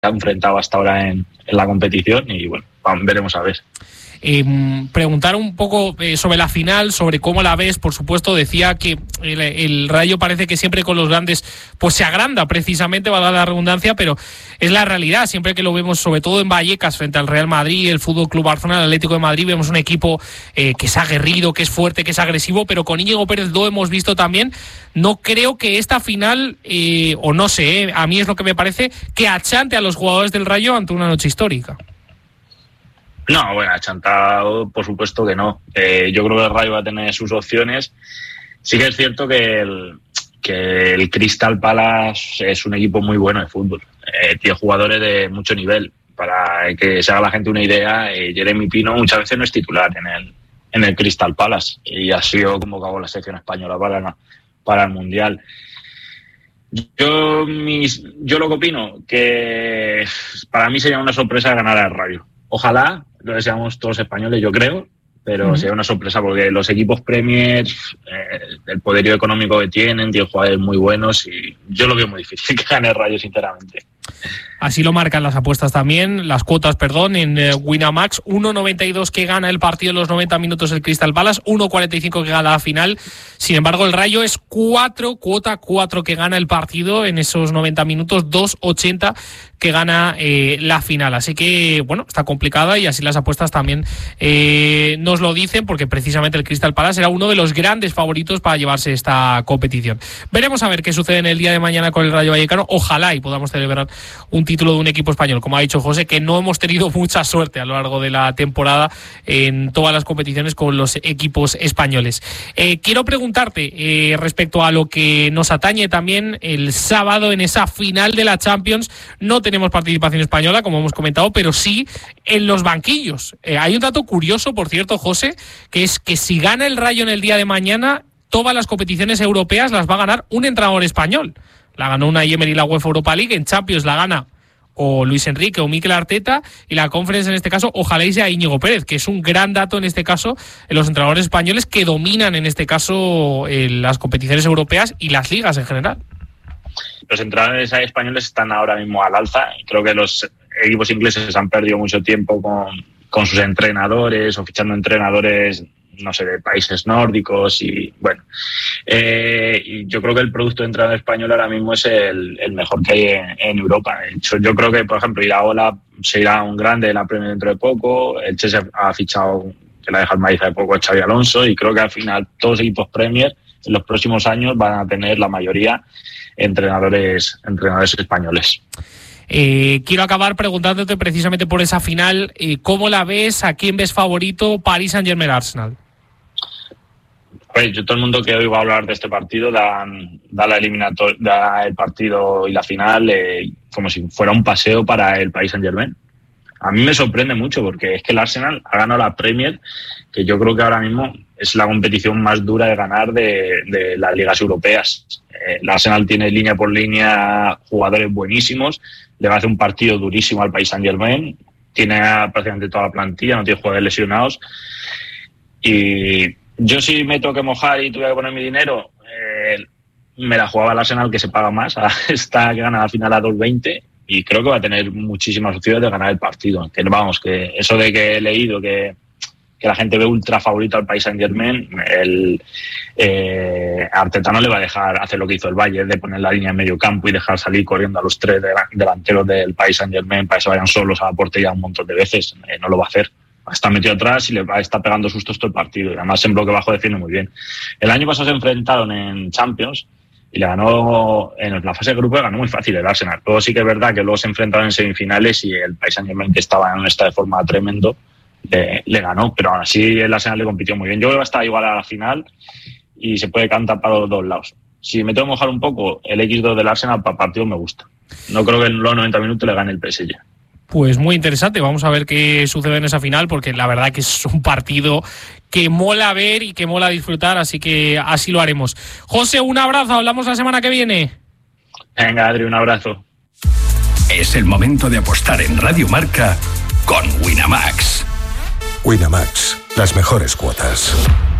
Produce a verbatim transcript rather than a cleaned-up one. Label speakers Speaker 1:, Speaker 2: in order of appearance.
Speaker 1: ha enfrentado hasta ahora en, en la competición y bueno, veremos a ver.
Speaker 2: Eh, preguntar un poco eh, sobre la final, sobre cómo la ves. Por supuesto, decía que el, el Rayo parece que siempre con los grandes pues se agranda precisamente, valga la redundancia, pero es la realidad. Siempre que lo vemos, sobre todo en Vallecas, frente al Real Madrid, el Fútbol Club Barcelona, el Atlético de Madrid, vemos un equipo eh, que es aguerrido, que es fuerte, que es agresivo, pero con Íñigo Pérez lo hemos visto también. No creo que esta final, eh, o no sé, eh, a mí es lo que me parece, que achante a los jugadores del Rayo ante una noche histórica.
Speaker 1: No, bueno, achantado, por supuesto que no. Eh, yo creo que el Rayo va a tener sus opciones. Sí que es cierto que el, que el Crystal Palace es un equipo muy bueno de fútbol. Eh, tiene jugadores de mucho nivel. Para que se haga la gente una idea, eh, Jeremy Pino muchas veces no es titular en el, en el Crystal Palace y ha sido convocado a la selección española para, para el Mundial. Yo, mis, yo lo que opino, que para mí sería una sorpresa ganar al Rayo. Ojalá lo deseamos todos españoles, yo creo, pero uh-huh. sería una sorpresa porque los equipos Premier, eh, el poderío económico que tienen, tienen jugadores muy buenos y yo lo veo muy difícil que gane el Rayo, sinceramente.
Speaker 2: Así lo marcan las apuestas también, las cuotas, perdón, en eh, Winamax. uno noventa y dos que gana el partido en los noventa minutos el Crystal Palace, uno cuarenta y cinco que gana la final. Sin embargo, el Rayo es cuatro, cuota cuatro que gana el partido en esos noventa minutos, dos ochenta que gana eh, la final. Así que, bueno, está complicada y así las apuestas también eh, nos lo dicen, porque precisamente el Crystal Palace era uno de los grandes favoritos para llevarse esta competición. Veremos a ver qué sucede en el día de mañana con el Rayo Vallecano. Ojalá y podamos celebrar un título de un equipo español, como ha dicho José, que no hemos tenido mucha suerte a lo largo de la temporada en todas las competiciones con los equipos españoles. Eh, quiero preguntarte eh, respecto a lo que nos atañe también el sábado en esa final de la Champions. No tenemos participación española, como hemos comentado, pero sí en los banquillos. Eh, hay un dato curioso, por cierto, José, que es que si gana el Rayo en el día de mañana, todas las competiciones europeas las va a ganar un entrenador español. La ganó Unai Emery la UEFA Europa League, en Champions la gana o Luis Enrique o Mikel Arteta, y la Conference en este caso ojalá y sea Íñigo Pérez, que es un gran dato en este caso en los entrenadores españoles que dominan en este caso eh, las competiciones europeas y las ligas en general.
Speaker 1: Los entrenadores españoles están ahora mismo al alza. Creo que los equipos ingleses han perdido mucho tiempo con, con sus entrenadores o fichando entrenadores, no sé, de países nórdicos y bueno, eh, y yo creo que el producto de entrenador español ahora mismo es el, el mejor que hay en, en Europa. De hecho, yo creo que, por ejemplo, Iraola se irá a un grande de la Premier dentro de poco, el Chelsea ha fichado, que la deja el Madrid hace poco, Xabi Alonso, y creo que al final todos los equipos Premier en los próximos años van a tener la mayoría entrenadores, entrenadores españoles.
Speaker 2: Eh, quiero acabar preguntándote precisamente por esa final, eh, ¿cómo la ves? ¿A quién ves favorito? Paris Saint-Germain-Arsenal.
Speaker 1: Pues yo todo el mundo que oigo hablar de este partido da, da la eliminatoria, da el partido y la final eh, como si fuera un paseo para el Paris Saint-Germain. A mí me sorprende mucho porque es que el Arsenal ha ganado la Premier, que yo creo que ahora mismo es la competición más dura de ganar de, de las ligas europeas. Eh, el Arsenal tiene línea por línea jugadores buenísimos, le va a hacer un partido durísimo al Paris Saint-Germain, tiene prácticamente toda la plantilla, no tiene jugadores lesionados. Y yo si me tengo que mojar y tuviera que poner mi dinero, eh, me la jugaba al Arsenal, que se paga más, está que gana la final a dos veinte. Y creo que va a tener muchísimas opciones de ganar el partido. Que vamos, que eso de que he leído que, que la gente ve ultra favorito al Paris Saint-Germain, el eh, Arteta no le va a dejar hacer lo que hizo el Bayern, de poner la línea en medio campo y dejar salir corriendo a los tres delanteros del Paris Saint-Germain para que se vayan solos a la portería un montón de veces. Eh, no lo va a hacer. Está metido atrás y le va a estar pegando sustos todo el partido. Y además en bloque bajo defiende muy bien. El año pasado se enfrentaron en Champions y le ganó en la fase de grupo, le ganó muy fácil el Arsenal. Luego sí que es verdad que luego se enfrentaron en semifinales y el Paris Saint-Germain, que estaba en un estado de forma tremendo, le, le ganó, pero aún así el Arsenal le compitió muy bien. Yo creo que va a estar igual a la final y se puede cantar para los dos lados. Si me tengo que mojar un poco, el equis dos del Arsenal para partido me gusta. No creo que en los noventa minutos le gane el P S G.
Speaker 2: Pues muy interesante, vamos a ver qué sucede en esa final, porque la verdad que es un partido que mola ver y que mola disfrutar, así que así lo haremos. José, un abrazo, hablamos la semana que viene.
Speaker 1: Venga, Adri, un abrazo.
Speaker 3: Es el momento de apostar en Radio Marca con Winamax.
Speaker 4: Winamax, las mejores cuotas.